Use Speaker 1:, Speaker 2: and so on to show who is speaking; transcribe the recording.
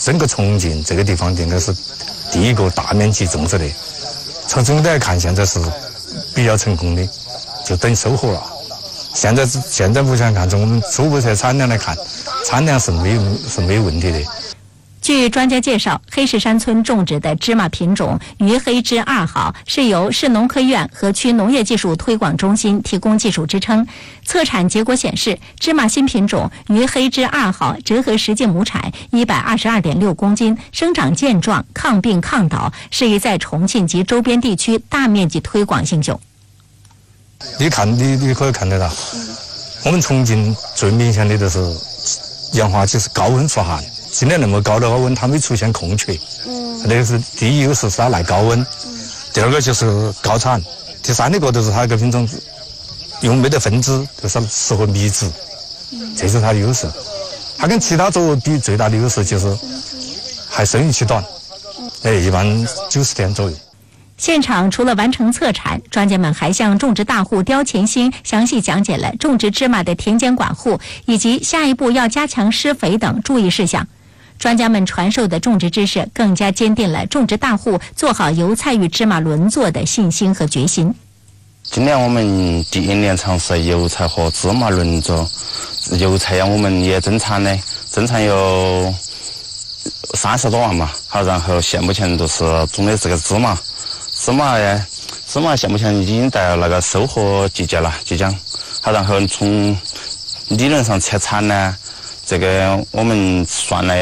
Speaker 1: 整个重庆这个地方应该是第一个大面积种植的。从总的来看，现在是比较成功的，就等收获了。现在目前看，从我们初步测产量来看，产量是没有问题的。
Speaker 2: 据专家介绍，黑石山村种植的芝麻品种渝黑芝2号是由市农科院和区农业技术推广中心提供技术支撑。测产结果显示，芝麻新品种渝黑芝2号折合实际亩产122.6公斤，生长健壮，抗病抗倒，适宜在重庆及周边地区大面积推广兴修。
Speaker 1: 你可以看得到，我们重庆最明显的就是氧化就是高温出旱。今年那么高的温，它没出现空缺。那个是第一优势是它耐高温，第二个就是高产，第三个就是它这个品种因为没得分支，就是适合密植，这是它的优势。它跟其他作物比，最大的优势就是还生育期短，一般90天左右。
Speaker 2: 现场除了完成测产，专家们还向种植大户刁前兴详细讲解了种植芝麻的田间管护以及下一步要加强施肥等注意事项。专家们传授的种植知识，更加坚定了种植大户做好油菜与芝麻轮作的信心和决心。
Speaker 3: 今年我们第一年尝试油菜和芝麻轮作，油菜呀我们也增产有30多万嘛，好，然后现目前就是种的这个芝麻现目前已经到那个收获季节了，即将好，然后从理论上测产呢，这个我们算来